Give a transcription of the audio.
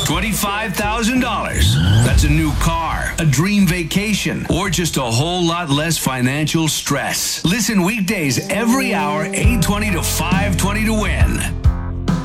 $25,000. That's a new car, a dream vacation, or just a whole lot less financial stress. Listen weekdays every hour, 8:20 to 5:20 to win.